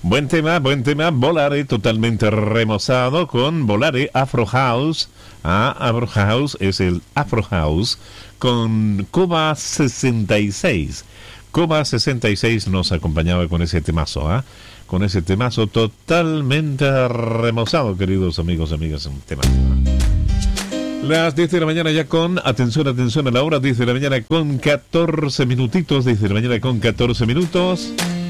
Buen tema, Volare totalmente remozado con Volare Afro House. Afro House es el Afro House con Coba 66. Coba 66 nos acompañaba con ese temazo, con ese temazo totalmente remozado, queridos amigos, amigas, un temazo. Las 10 de la mañana ya con, atención a la hora, 10 de la mañana con 14 minutitos, 10 de la mañana con 14 minutos.